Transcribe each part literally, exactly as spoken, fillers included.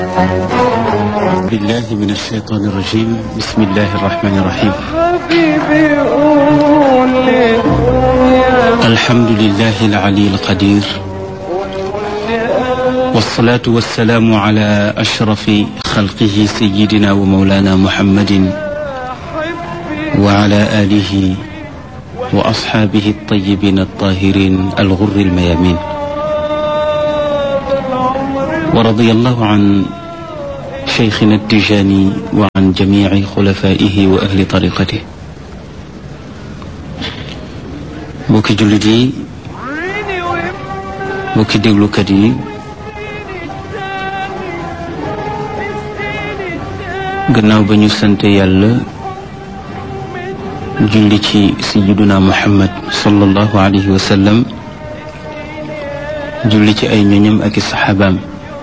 بالله من الشيطان الرجيم بسم الله الرحمن الرحيم الحمد لله العلي القدير والصلاة والسلام على أشرف خلقه سيدنا ومولانا محمد وعلى آله وأصحابه الطيبين الطاهرين الغر الميامين ورضي الله عن شيخنا التجاني وعن جميع خلفائه وأهل طريقته mbokki jullit yi mbokki déglukat yi gannaaw ba ñu sant yàlla julli ci sayyiduna Muhammad sallallahu alayhi wa sallam julli ci ay ñoñam ak i saxaabaam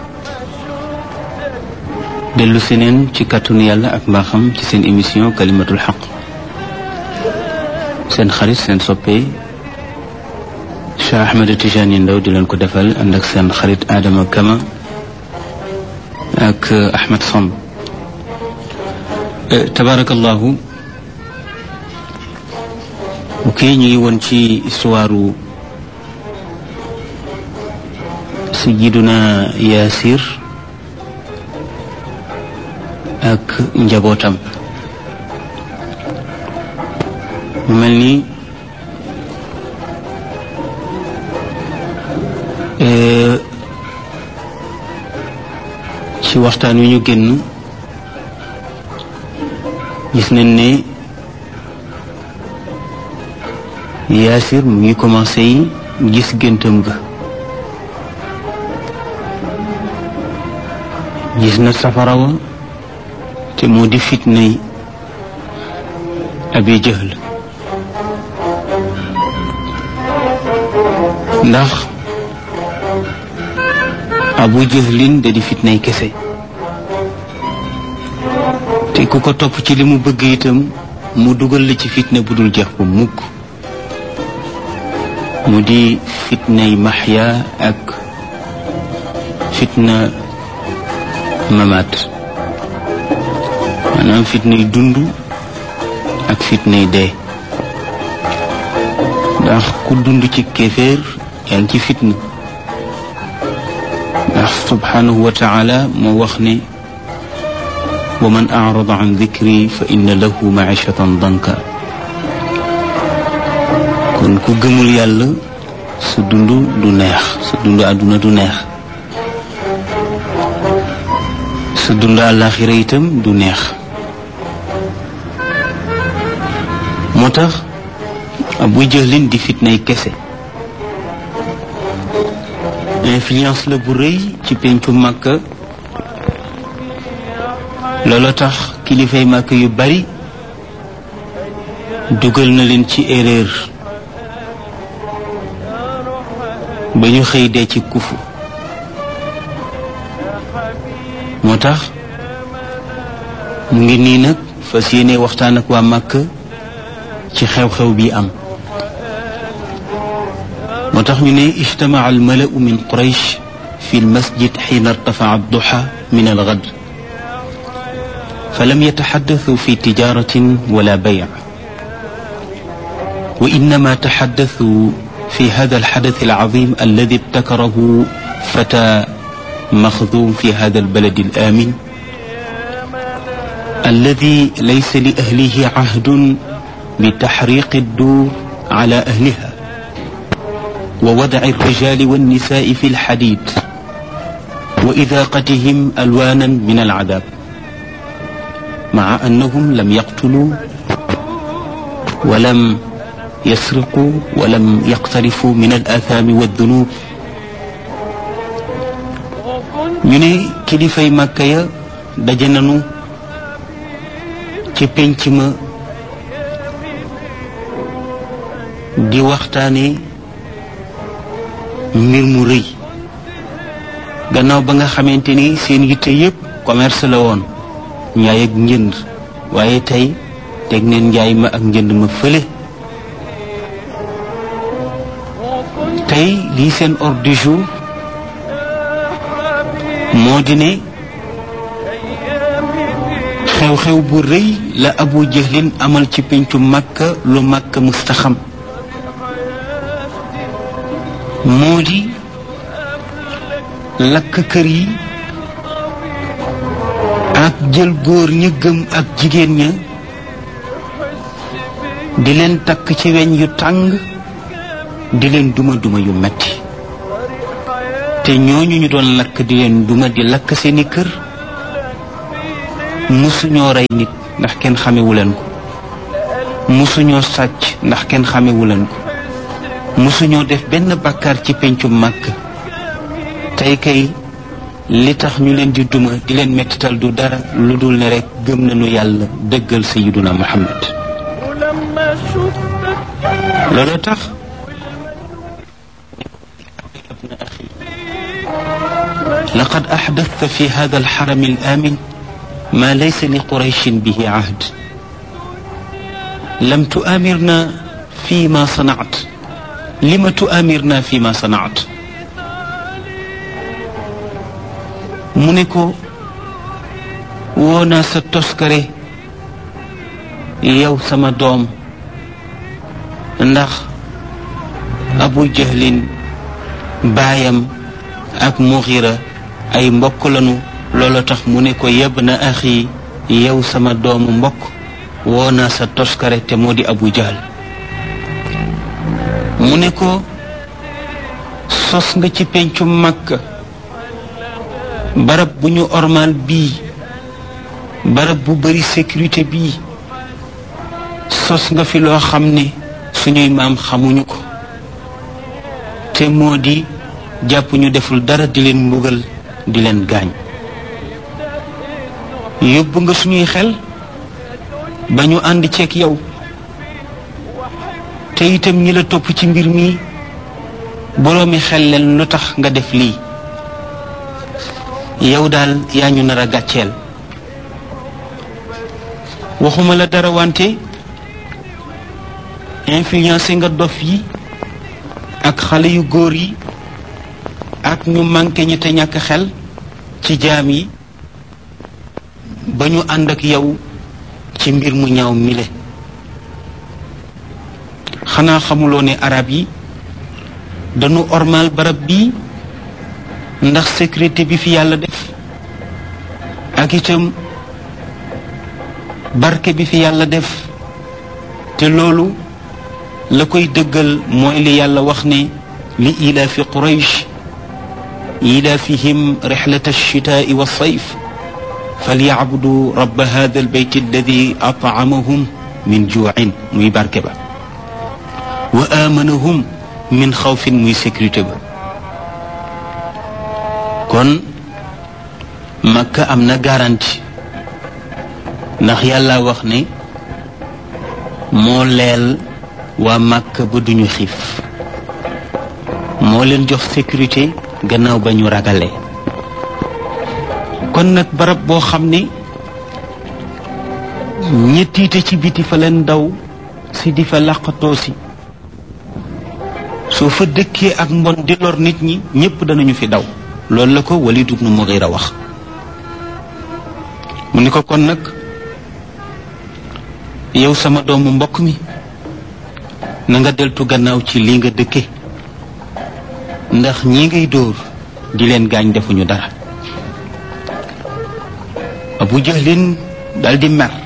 dellu seneen ci kàttanu yàlla ak mbaaxam ci seen émission kalimatul xaq seen xarit seen soppe Cheikh Ahmed Tidiane Ndao di leen ko defal ànd ak seen xarit Adama Kama ak Ahmed Samb tabarakallahu ok ñu ngi woon ci histoire sayyiduna Yaasir ak njabootam mu mel ni ci waxtaan wi ñu génn gis nañ ne Yaasir mu ngi commencé yi gis géntam ga gis na safara wa te moo di fitnay Abi Jahl ndax Abu Jahlin da di fitnay kese te ku ko topp ci li mu bëgg itam mu dugal la ci fitna bu dul jeex bu mukk mu di fitnay Mahya ak fitna Mamat maanaam fitnay dund ak fitnay dee ndax ku dund ci kéeféer yaa ngi ci fitna ndax subhanahu wa taala moo wax ne wa man arada an dikri fa inna lahu maishatan danka kon ku gëmul yàlla sa dund du neex sa dund àdduna du neex sa dund àllaaxira itam du neex moo tax Abu Jahlin di fitnay kese influence la bu rëy ci pencu Makka loolu tax kilifay Makka yu bari dugal na leen ci erreur ba ñu xëy dee ci kufu moo tax mu ngi nii nag fas yéene waxtaan ak waa Makka ci xew-xew bi am moo tax ñu ne ijtamaca almalau min quraysh fi lmasjid xiina irtafaca adduxa min algad falam yataxaddasu fi tijaratin wala bayc wa innama taxaddasu fi hada alxadath alcazim alladi ibtakarahu fata maxdum fi hada albalad alamin alladi laysa li ahlihi cahdun بتحريق الدور على أهلها ووضع الرجال والنساء في الحديد وإذاقتهم ألوانا من العذاب مع أنهم لم يقتلوا ولم يسرقوا ولم يقترفوا من الآثام والذنوب ñu ne kilifay Makka ya daje nañu ci penc ma di waxtaane mbir mu rëy gannaaw ba nga xamante ni seen yitte yépp commerce la woon njaay ak njënd waaye tey teg neen njaay ma ak njënd ma fële tey lii seen ordre du jour moo di ne xew-xew bu rëy la Abu Jahlin amal ci pencu Makka lu Makka mustaxam moo di lakk kër yi ak jël góor ña gëm ak jigéen ña di leen takk ci weñ yu tàng di leen duma duma yu metti te ñooñu ñu doon lakk di leen duma di lakk seeni kër musuñoo rey nit ndax kenn xamewu leen ko musuñoo sàcc ndax kenn xamewu leen ko musuñoo def benn bàkkaar ci pencu màkk tey kay li tax ñu leen di duma di leen mettital du dara lu dul ne rekk gëm nañu yàlla dëggal sayyiduna Muhammad loolu tax laqad ahdathta fi hadha al-haram al-amin ما ليس لقريش به عهد لم تؤامرنا فيما صنعت لم تؤامرنا فيما صنعت منكو ونا ستسكري يو سما دوم ndax Abu Jahlin baayam ak Mughira ay mbokk lañu loolu tax mu ne ko yeb na axi yow sama doomu mbokk woo naa sa toskare te moo di Abu Jahl mu ne ko sos nga ci pencu Makka barab bu ñu ormal bii barab bu bari sécurité bii sos nga fi loo xam ne suñuy maam xamuñu ko te moo di jàpp ñu deful dara di leen mbugal di leen gaañ yóbbu nga suñuy xel ba ñu ànd ceeg yow te itam ñi la topp ci mbir mi boroomi xel leen lu tax nga def lii yow daal yaa ñu nar a gàcceel waxuma la dara wante influencé nga dof yi ak xale yu góor yi ak ñu manqué ñi te ñàkk xel ci jaam yi ba ñu ànd ak yow ci mbir mu ñaaw mile xanaa xamuloo ne arab yi dañu ormal barab bii ndax sécurité bi fi yàlla def ak itam barke bi fi yàlla def te loolu la koy dëggal mooy li yàlla wax ne li ilaafi quraysh ilaafihim rixlata alchitaai walsayf فليعبدوا رب هذا البيت الذي أطعمهم من جوع muy barke ba وآمنهم من خوف muy sécurité ba kon Makka am na garantie ndax yàlla wax ne moo leel waa Makka ba duñu xiif moo leen jox sécurité gannaaw ba ñu ragalee kon nag barab boo xam ne ñettiite ci biti fa leen daw si di fa làqatoo si soo fa dëkkee ak mbon di lor nit ñi ñépp danañu fi daw loolu la ko Walid ibn Mughira wax mu ni ko kon nag yow sama doomu mbokk mi na nga deltu gannaaw ci lii nga dëkke ndax ñi ngay dóor di leen gaañ defuñu dara Abu Jahlin daal di mer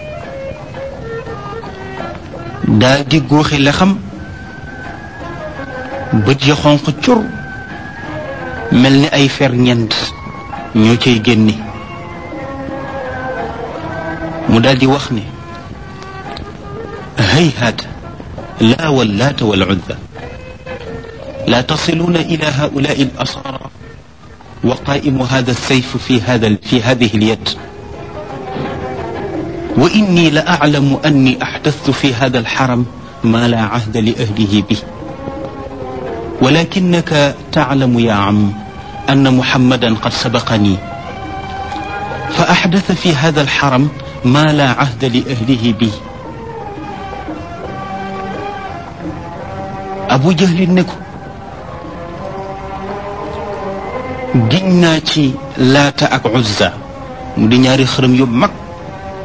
daal di góoxi la xam bët ya xonq cur mel ni ay fer ñent ñoo cay génni mu daal di wax ne hayhat la wallaata wal uzza la tasiluna ila haulaai al asara وقائم هذا السيف في هذا في هذه اليد وإني لأعلم أني أحدثت في هذا الحرم ما لا عهد لأهله به ولكنك تعلم يا عم أن محمدا قد سبقني فأحدث في هذا الحرم ما لا عهد لأهله به أبو جهل نكو giñ naa ci laata ak uzza mu di ñaari xërëm yu mag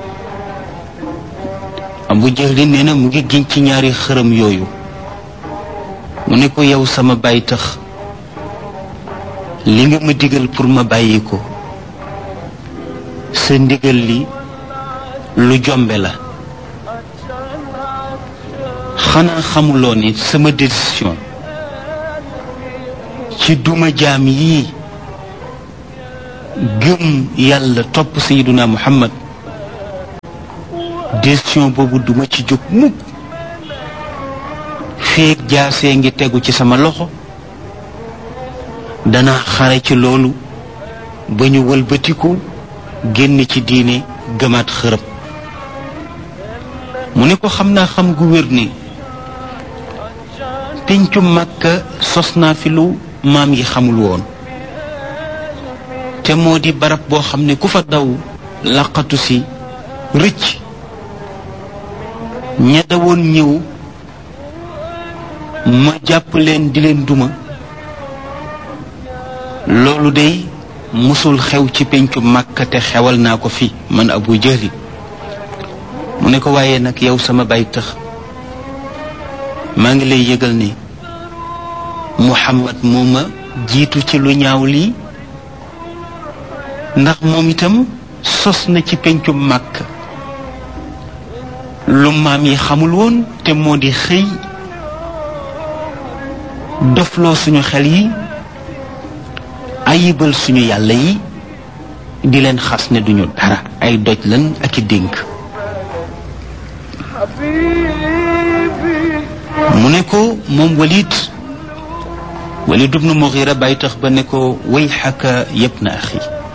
Abu Jahl nee na mu ngi giñ ci ñaari xërëm yooyu mu ne ko yow sama baay tax li nga ma digal pour ma bàyyi ko sa ndigal li lu jombe la xanaa xamuloo ne sama décision ci duma jaam yii gëm yàlla topp Sayyiduna Muhammad décision boobu duma ci jóg mukk feek jaasee ngi tegu ci sama loxo dana xare ci loolu ba ñu wëlbatiku génn ci diine gëmaat xërëm mu ne ko xam naa xam gu wér ni péncu Makka sos naa fi lu maam yi xamul woon te moo di barab boo xam ne ku fa daw laqatu si rëcc ña dawoon ñëw ma jàpp leen di leen duma loolu day musul xew ci péncu Makka te xewal naa ko fi man Abu Jahl mu ne ko waaye nag yow sama baay tax maa ngi lay yëgal ni Muhammad moo ma jiitu ci lu ñaaw lii ndax moom itam sos na ci péncu Makka lu maam yi xamul woon te moo di xëy dofloo suñu xel yi ayibal suñu yàlla yi di leen xas ne duñu dara ay doj lan ak i dénk mu ne ko moom Walid Walid ibn Mughira bàyyi tax ba ne ko wayxaka yabna axi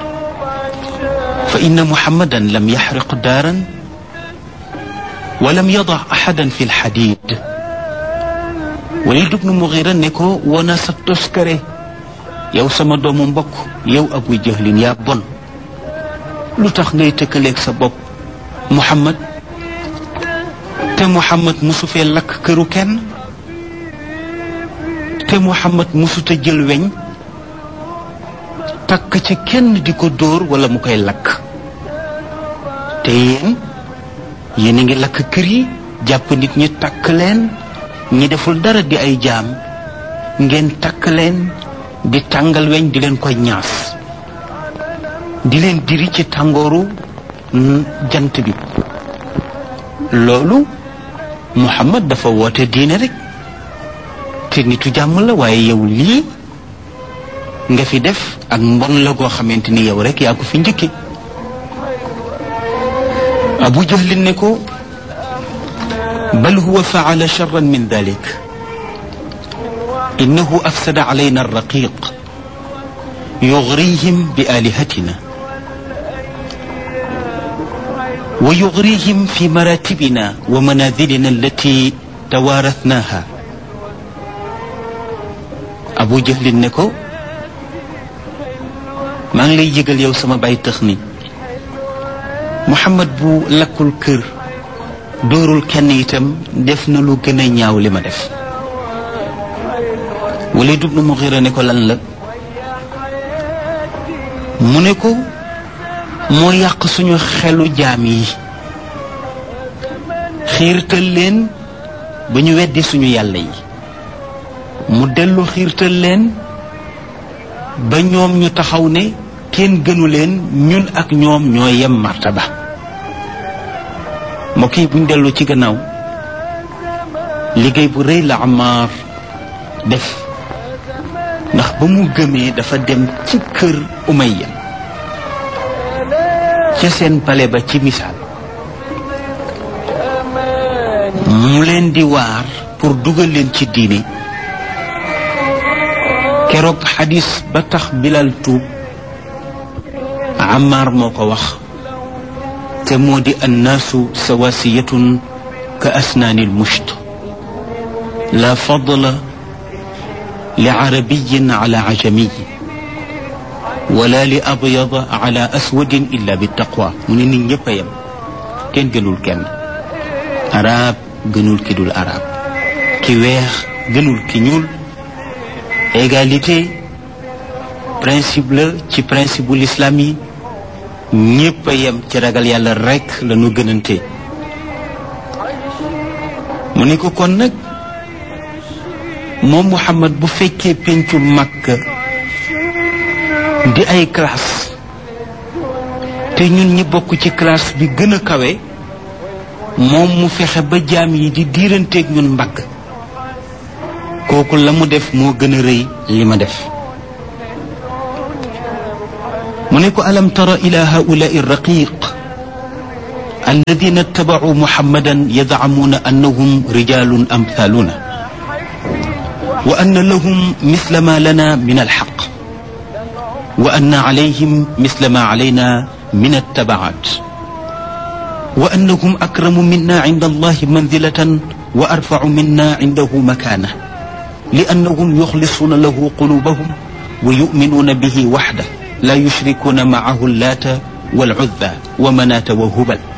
fa inna muhammadan lam yaxriq daaran wa lam yada axadan fi lxadid Walid ibn Mughira ne ko wona sa toskare yow sama doomu mbokk yow Abu Jahlin yaa bon lu tax ngay tëkkaleeg sa bopp Muhammad te Muhammad musu fee lakk këru kenn te Muhammad musuta jël weñ takk ci kenn di ko dóor wala mu koy lakk te yéen yéen a ngi lakk kër yi jàpp nit ñi takk leen ñi deful dara di ay jaam ngeen takk leen di tàngal weñ di leen koy ñaas di leen diri ci tàngooru jant bi loolu Muhammad dafa woote diine rek te nitu jàmm la waaye yow lii nga fi def ak mbon la goo xamante ni yow rek yaa ko fi njëkke Abu Jahl ne ko bal huwa faala charran min dalik innahu afsada alayna arraqiq yugrihim bi alihatina wa yugrihim fi maratibina wa manazilina allati tawaarathnaha Abu Jahl ne ko maa ngi lay yëgal yow sama baay tax ni Muhammad bu lakkul kër dóorul kenn itam def na lu gën a ñaaw li ma def Walid ibn Mughira ne ko lan la mu ne ko moo yàq suñu xelu jaam yi xiirtal leen ba ñu weddi suñu yàlla yi mu dellu xiirtal leen ba ñoom ñu taxaw ne kenn gënu leen ñun ak ñoom ñoo yem martaba mbokk yi buñ dellu ci gannaaw liggéey bu rëy la Ammar def ndax ba mu gëmee dafa dem ci kër Umayya ca seen pale ba ci misaal mu leen di waar pour dugal leen ci diine keroog xadis ba tax Bilal tuub Ammar moo ko wax te moo di annaasu sawasiyatun ka asnaani almusht la fadla li arabiyin ala ajamiyi wala li abyada ala aswadin illa bi taqwa mu ne nit ñëpp a yem kenn gënul kenn arab gënul ki dul arab ki weex gënul ki ñuul égalité principe la ci principe bu l'islam yi ñëpp a yem ci ragal yàlla rekk la ñu gënante ne ko kon nag moom Muhammad bu fekkee pencu Makka di ay classe te ñun ñi bokk ci classe bi gën a kawe moom mu fexe ba jaam yi di diiranteeg ñun mbagg kooku la mu def moo gën a rëy li ma def mu ne ko alam tara ila haulaai raqiq alladina ittabacuu muhammadan yadcamuuna annahum rijalun amthaluna wa anna lahum misla ma lana min alxaq wa anna calayhim misla ma calayna min attabacat wa annahum akramu minna cinda allahi manzilatan wa arfacu minna cindahu makaana liannahum yuxlisuuna lahu qulubahum wa yuminuuna bihi waxda la yushrikuuna macahu allaata walcuzza wa manaata wa hubal